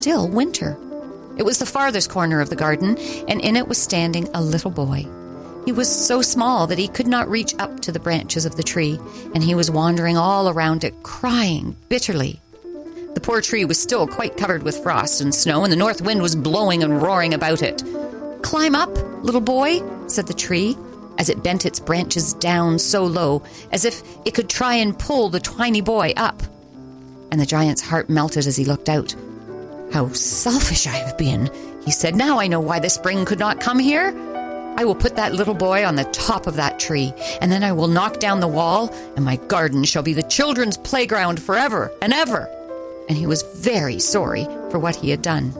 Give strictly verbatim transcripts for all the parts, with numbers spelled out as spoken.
still winter. It was the farthest corner of the garden, and in it was standing a little boy. He was so small that he could not reach up to the branches of the tree, and he was wandering all around it, crying bitterly. The poor tree was still quite covered with frost and snow, and the north wind was blowing and roaring about it. "Climb up, little boy," said the tree, as it bent its branches down so low, as if it could try and pull the tiny boy up. And the giant's heart melted as he looked out. "How selfish I have been," he said. "Now I know why the spring could not come here. I will put that little boy on the top of that tree, and then I will knock down the wall, and my garden shall be the children's playground forever and ever." And he was very sorry for what he had done.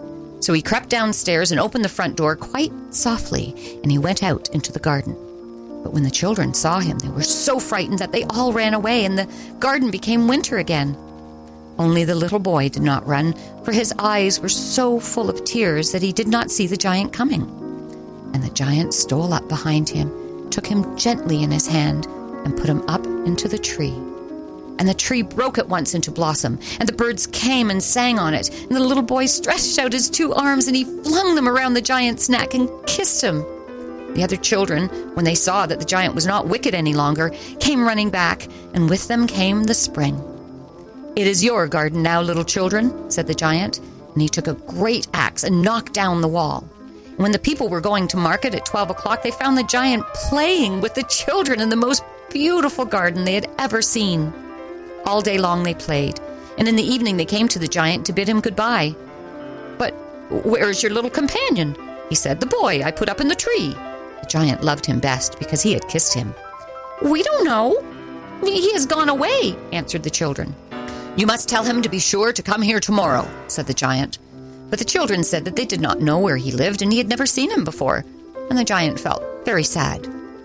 So he crept downstairs and opened the front door quite softly, and he went out into the garden. But when the children saw him, they were so frightened that they all ran away, and the garden became winter again. Only the little boy did not run, for his eyes were so full of tears that he did not see the giant coming. And the giant stole up behind him, took him gently in his hand, and put him up into the tree. And the tree broke at once into blossom, and the birds came and sang on it, and the little boy stretched out his two arms, and he flung them around the giant's neck and kissed him. The other children, when they saw that the giant was not wicked any longer, came running back, and with them came the spring. "It is your garden now, little children," said the giant, and he took a great axe and knocked down the wall. And when the people were going to market at twelve o'clock, they found the giant playing with the children in the most beautiful garden they had ever seen. All day long they played, and in the evening they came to the giant to bid him goodbye. "But where is your little companion?" he said. "The boy I put up in the tree." The giant loved him best because he had kissed him. "We don't know. He has gone away," answered the children. "You must tell him to be sure to come here tomorrow," said the giant. But the children said that they did not know where he lived, and he had never seen him before, and the giant felt very sad.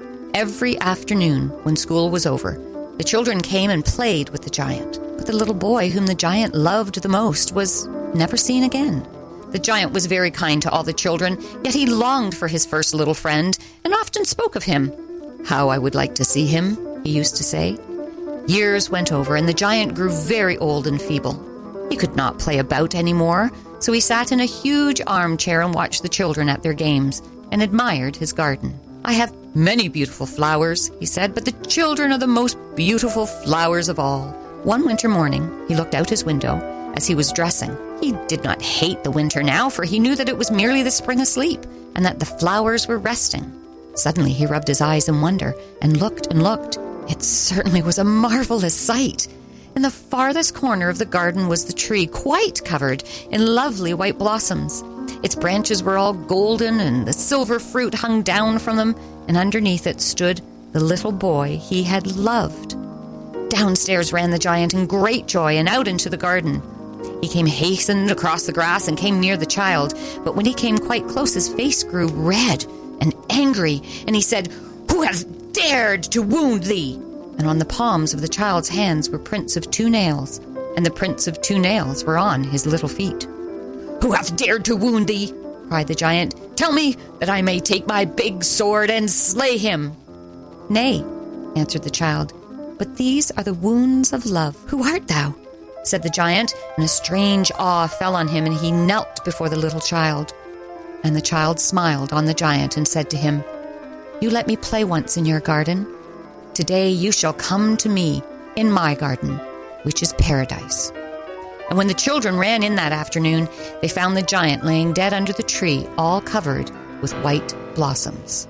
Every afternoon, when school was over, the children came and played with the giant, but the little boy whom the giant loved the most was never seen again. The giant was very kind to all the children, yet he longed for his first little friend, and often spoke of him. "How I would like to see him," he used to say. Years went over, and the giant grew very old and feeble. He could not play about anymore, so he sat in a huge armchair and watched the children at their games, and admired his garden. "I have many beautiful flowers," he said, "but the children are the most beautiful flowers of all." One winter morning, he looked out his window as he was dressing. He did not hate the winter now, for he knew that it was merely the spring asleep, and that the flowers were resting. Suddenly he rubbed his eyes in wonder, and looked and looked. It certainly was a marvelous sight. In the farthest corner of the garden was the tree, quite covered in lovely white blossoms. Its branches were all golden, and the silver fruit hung down from them, and underneath it stood the little boy he had loved. Downstairs ran the giant in great joy, and out into the garden. He came hastened across the grass and came near the child, but when he came quite close, his face grew red and angry, and he said, "Who has dared to wound thee?" And on the palms of the child's hands were prints of two nails, and the prints of two nails were on his little feet. "Who hath dared to wound thee?" cried the giant. "Tell me, that I may take my big sword and slay him." "Nay," answered the child, "but these are the wounds of love." "Who art thou?" said the giant, and a strange awe fell on him, and he knelt before the little child. And the child smiled on the giant and said to him, "You let me play once in your garden. Today you shall come to me in my garden, which is paradise." And when the children ran in that afternoon, they found the giant laying dead under the tree, all covered with white blossoms.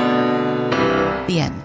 The end.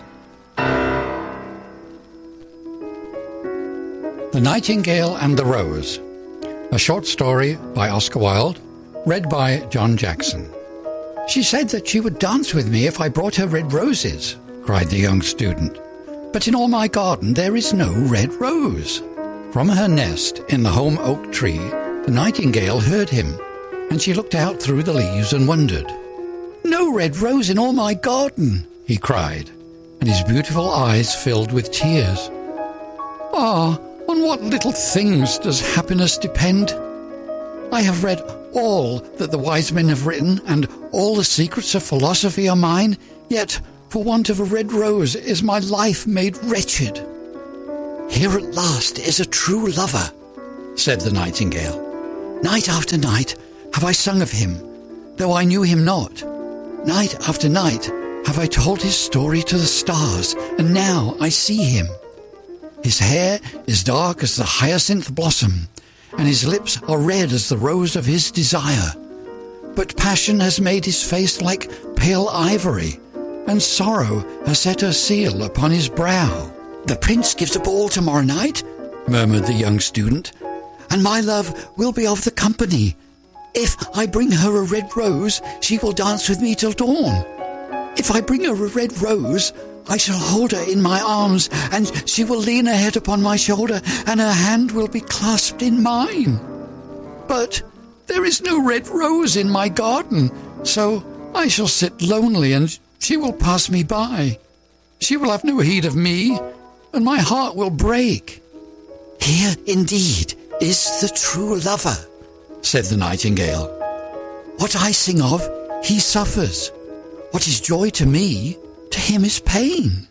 The Nightingale and the Rose, a short story by Oscar Wilde, read by John Jackson. "She said that she would dance with me if I brought her red roses," cried the young student. "But in all my garden there is no red rose." From her nest in the holm oak tree, the nightingale heard him, and she looked out through the leaves and wondered. "No red rose in all my garden," he cried, and his beautiful eyes filled with tears. "Ah, on what little things does happiness depend? I have read all that the wise men have written, and all the secrets of philosophy are mine, yet for want of a red rose is my life made wretched." "Here at last is a true lover," said the nightingale. Night after night have I sung of him, though I knew him not. Night after night have I told his story to the stars, and now I see him. His hair is dark as the hyacinth blossom, and his lips are red as the rose of his desire. But passion has made his face like pale ivory, and sorrow has set her seal upon his brow. The prince gives a ball tomorrow night, murmured the young student, and my love will be of the company. If I bring her a red rose, she will dance with me till dawn. If I bring her a red rose, I shall hold her in my arms, and she will lean her head upon my shoulder, and her hand will be clasped in mine. But there is no red rose in my garden, so I shall sit lonely, and she will pass me by. She will have no heed of me, and my heart will break. Here, indeed, is the true lover, said the nightingale. What I sing of, he suffers. What is joy to me, to him is pain.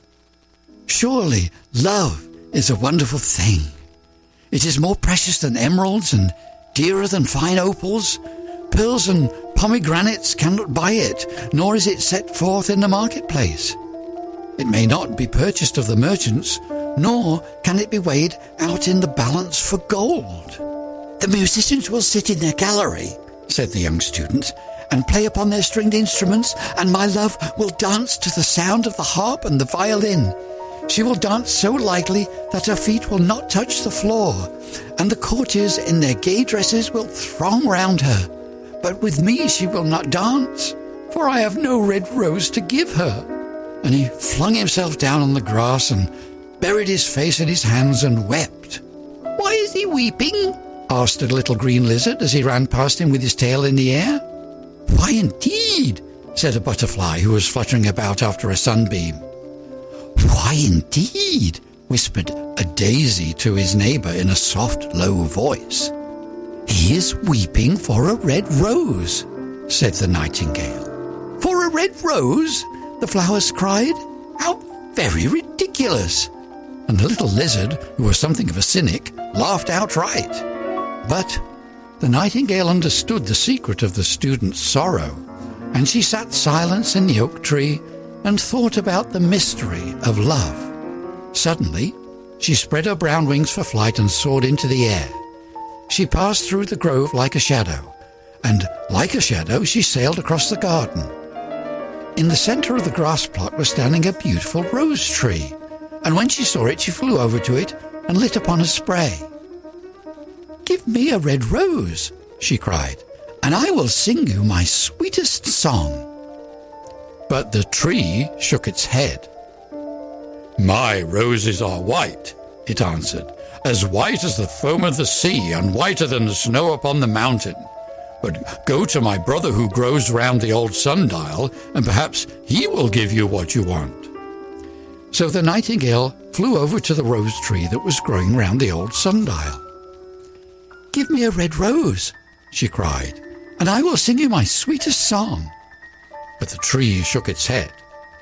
Surely love is a wonderful thing. It is more precious than emeralds and dearer than fine opals. Pearls and pomegranates cannot buy it, nor is it set forth in the marketplace. It may not be purchased of the merchants, nor can it be weighed out in the balance for gold. The musicians will sit in their gallery, said the young student, and play upon their stringed instruments, and my love will dance to the sound of the harp and the violin. She will dance so lightly that her feet will not touch the floor, and the courtiers in their gay dresses will throng round her. But with me she will not dance, for I have no red rose to give her. And he flung himself down on the grass and buried his face in his hands and wept. Why is he weeping? Asked a little green lizard as he ran past him with his tail in the air. Why, indeed, said a butterfly who was fluttering about after a sunbeam. Why, indeed, whispered a daisy to his neighbour in a soft, low voice. He is weeping for a red rose, said the nightingale. For a red rose? The flowers cried. How very ridiculous! And the little lizard, who was something of a cynic, laughed outright. But the nightingale understood the secret of the student's sorrow, and she sat silent in the oak tree and thought about the mystery of love. Suddenly, she spread her brown wings for flight and soared into the air. She passed through the grove like a shadow, and like a shadow she sailed across the garden. In the centre of the grass plot was standing a beautiful rose tree, and when she saw it she flew over to it and lit upon a spray. Give me a red rose, she cried, and I will sing you my sweetest song. But the tree shook its head. My roses are white, it answered, as white as the foam of the sea and whiter than the snow upon the mountain. But go to my brother who grows round the old sundial, and perhaps he will give you what you want. So the nightingale flew over to the rose tree that was growing round the old sundial. Give me a red rose, she cried, and I will sing you my sweetest song. But the tree shook its head.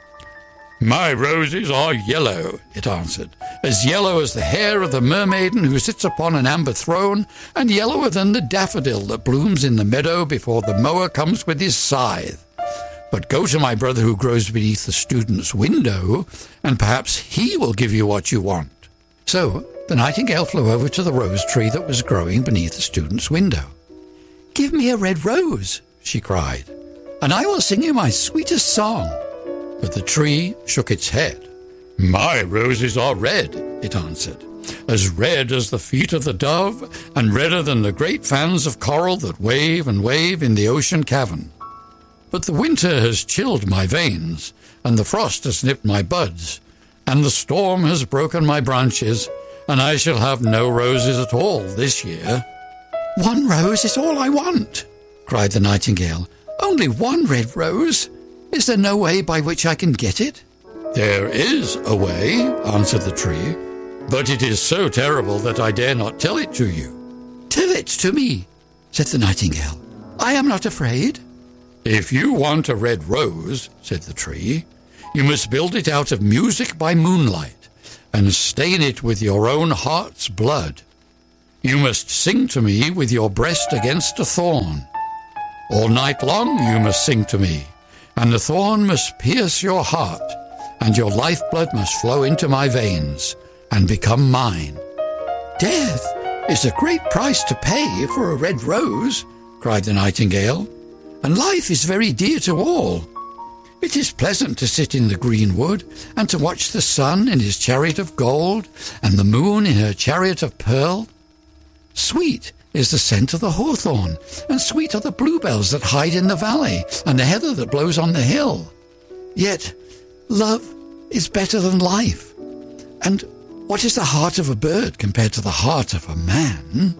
My roses are yellow, it answered, as yellow as the hair of the mermaiden who sits upon an amber throne, and yellower than the daffodil that blooms in the meadow before the mower comes with his scythe. But go to my brother who grows beneath the student's window, and perhaps he will give you what you want. So the nightingale flew over to the rose tree that was growing beneath the student's window. Give me a red rose, she cried, and I will sing you my sweetest song. But the tree shook its head. My roses are red, it answered, as red as the feet of the dove, and redder than the great fans of coral that wave and wave in the ocean cavern. But the winter has chilled my veins, and the frost has nipped my buds, and the storm has broken my branches, and I shall have no roses at all this year. One rose is all I want, cried the nightingale. Only one red rose? Is there no way by which I can get it? There is a way, answered the tree, but it is so terrible that I dare not tell it to you. Tell it to me, said the nightingale. I am not afraid. If you want a red rose, said the tree, you must build it out of music by moonlight, and stain it with your own heart's blood. You must sing to me with your breast against a thorn. All night long you must sing to me, and the thorn must pierce your heart, and your lifeblood must flow into my veins and become mine." "Death is a great price to pay for a red rose," cried the nightingale, "and life is very dear to all. It is pleasant to sit in the green wood and to watch the sun in his chariot of gold and the moon in her chariot of pearl. Sweet is the scent of the hawthorn, and sweet are the bluebells that hide in the valley and the heather that blows on the hill. Yet love is better than life. And what is the heart of a bird compared to the heart of a man?"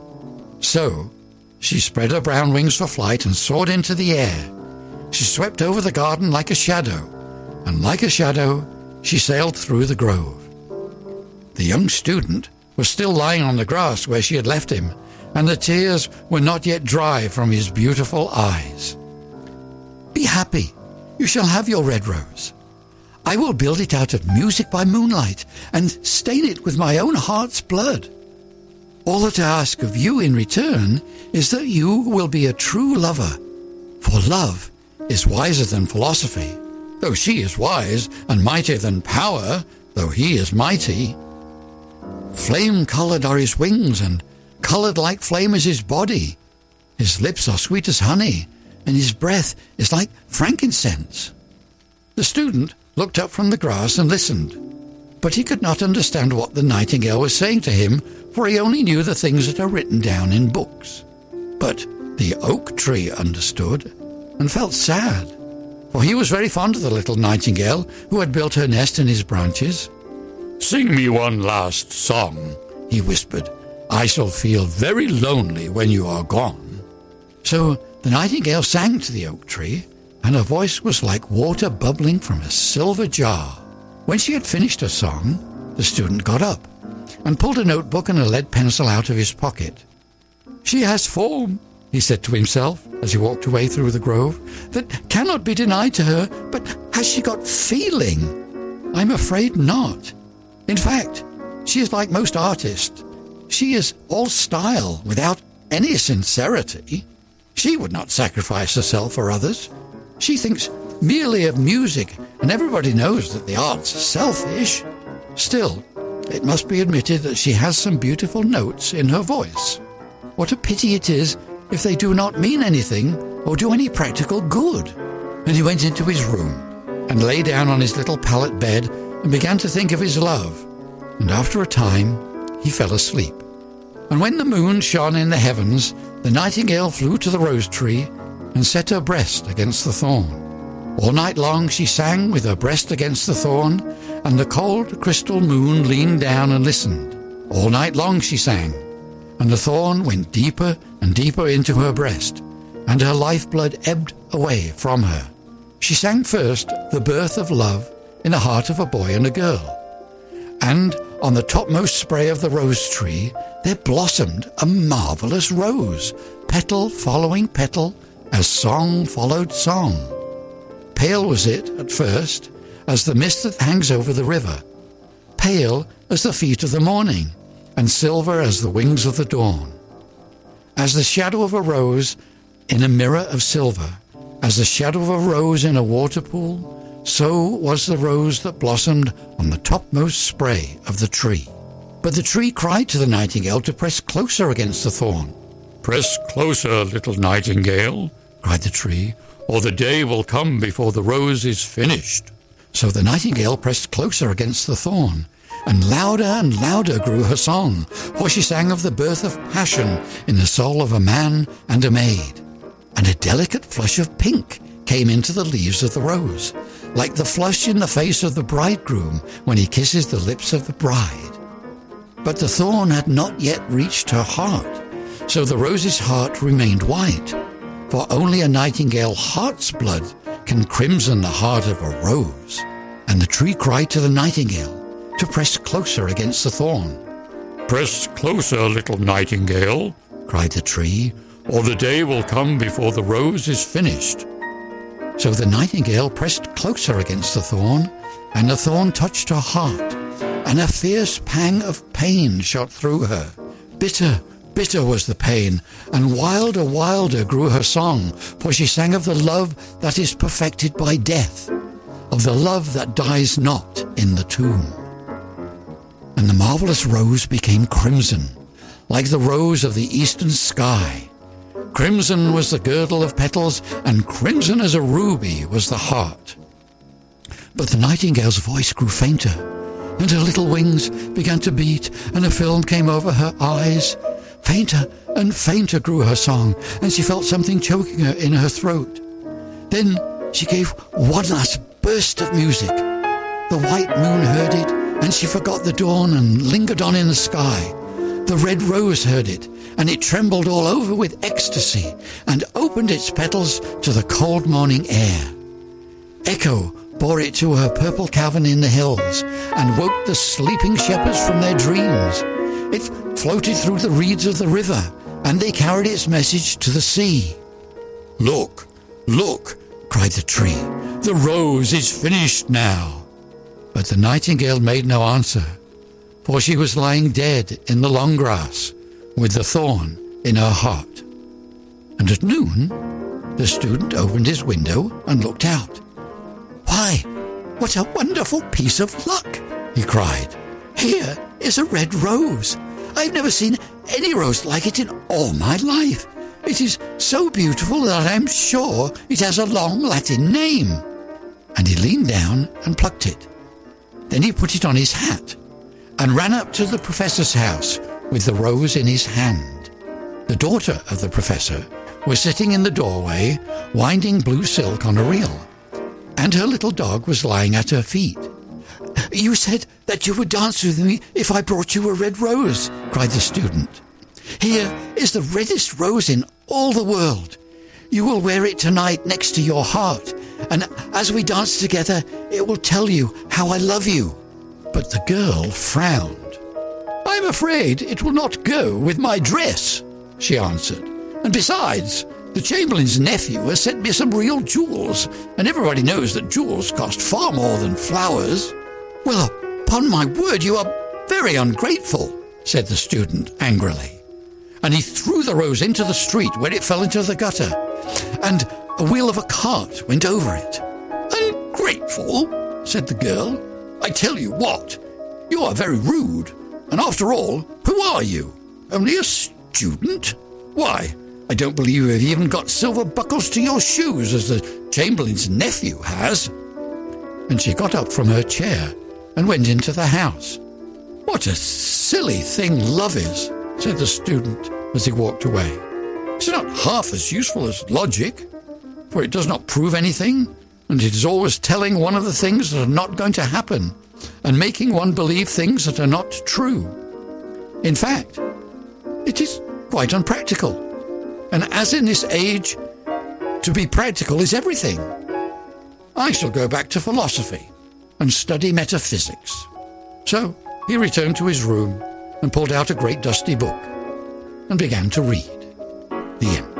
So she spread her brown wings for flight and soared into the air. She swept over the garden like a shadow, and like a shadow she sailed through the grove. The young student was still lying on the grass where she had left him, and the tears were not yet dry from his beautiful eyes. "Be happy, you shall have your red rose. I will build it out of music by moonlight and stain it with my own heart's blood. All that I ask of you in return is that you will be a true lover, for love is wiser than philosophy, though she is wise, and mightier than power, though he is mighty. Flame-coloured are his wings, and coloured like flame is his body. His lips are sweet as honey, and his breath is like frankincense." The student looked up from the grass and listened, but he could not understand what the nightingale was saying to him, for he only knew the things that are written down in books. But the oak tree understood and felt sad, for he was very fond of the little nightingale who had built her nest in his branches. "Sing me one last song," he whispered. "I shall feel very lonely when you are gone." So the nightingale sang to the oak tree, and her voice was like water bubbling from a silver jar. When she had finished her song, the student got up and pulled a notebook and a lead pencil out of his pocket. "She has form," he said to himself as he walked away through the grove, "that cannot be denied to her, but has she got feeling? I'm afraid not. In fact, she is like most artists. She is all style without any sincerity. She would not sacrifice herself for others. She thinks merely of music, and everybody knows that the art's selfish. Still, it must be admitted that she has some beautiful notes in her voice. What a pity it is if they do not mean anything or do any practical good." And he went into his room and lay down on his little pallet bed and began to think of his love. And after a time, he fell asleep. And when the moon shone in the heavens, the nightingale flew to the rose tree and set her breast against the thorn. All night long she sang with her breast against the thorn, and the cold crystal moon leaned down and listened. All night long she sang, and the thorn went deeper and deeper into her breast, and her lifeblood ebbed away from her. She sang first the birth of love in the heart of a boy and a girl. And on the topmost spray of the rose tree there blossomed a marvelous rose, petal following petal, as song followed song. Pale was it at first as the mist that hangs over the river, pale as the feet of the morning, and silver as the wings of the dawn. As the shadow of a rose in a mirror of silver, as the shadow of a rose in a water pool, so was the rose that blossomed on the topmost spray of the tree. But the tree cried to the nightingale to press closer against the thorn. "Press closer, little nightingale," cried the tree, "or the day will come before the rose is finished." So the nightingale pressed closer against the thorn, and louder and louder grew her song, for she sang of the birth of passion in the soul of a man and a maid. And a delicate flush of pink came into the leaves of the rose, like the flush in the face of the bridegroom when he kisses the lips of the bride. But the thorn had not yet reached her heart, so the rose's heart remained white, for only a nightingale heart's blood can crimson the heart of a rose. And the tree cried to the nightingale to press closer against the thorn. "Press closer, little nightingale," cried the tree, "or the day will come before the rose is finished." So the nightingale pressed closer against the thorn, and the thorn touched her heart, and a fierce pang of pain shot through her. Bitter, Bitter was the pain, and wilder, wilder grew her song, for she sang of the love that is perfected by death, of the love that dies not in the tomb. And the marvelous rose became crimson, like the rose of the eastern sky. Crimson was the girdle of petals, and crimson as a ruby was the heart. But the nightingale's voice grew fainter, and her little wings began to beat, and a film came over her eyes. Fainter and fainter grew her song, and she felt something choking her in her throat. Then she gave one last burst of music. The white moon heard it, and she forgot the dawn and lingered on in the sky. The red rose heard it, and it trembled all over with ecstasy, and opened its petals to the cold morning air. Echo bore it to her purple cavern in the hills, and woke the sleeping shepherds from their dreams. It floated through the reeds of the river, and they carried its message to the sea. "Look, look," cried the tree, "the rose is finished now." But the nightingale made no answer, for she was lying dead in the long grass, with the thorn in her heart. And at noon, the student opened his window and looked out. "Why, what a wonderful piece of luck!" he cried. "Here is a red rose. I've never seen any rose like it in all my life. It is so beautiful that I'm sure it has a long Latin name." And he leaned down and plucked it. Then he put it on his hat and ran up to the professor's house with the rose in his hand. The daughter of the professor was sitting in the doorway, winding blue silk on a reel, and her little dog was lying at her feet. "You said that you would dance with me if I brought you a red rose," cried the student. "Here is the reddest rose in all the world. You will wear it tonight next to your heart, and as we dance together, it will tell you how I love you." But the girl frowned. "I'm afraid it will not go with my dress," she answered. "And besides, the Chamberlain's nephew has sent me some real jewels, and everybody knows that jewels cost far more than flowers." "Well, upon my word, you are very ungrateful," said the student angrily. And he threw the rose into the street, where it fell into the gutter, and a wheel of a cart went over it. "Ungrateful," said the girl. "I tell you what, you are very rude. And after all, who are you? Only a student? Why, I don't believe you have even got silver buckles to your shoes, as the Chamberlain's nephew has." And she got up from her chair and went into the house. "What a silly thing love is," said the student as he walked away. "It's not half as useful as logic, for it does not prove anything, and it is always telling one of the things that are not going to happen, and making one believe things that are not true. In fact, it is quite unpractical. And as in this age, to be practical is everything. I shall go back to philosophy and study metaphysics." So he returned to his room and pulled out a great dusty book and began to read. The end.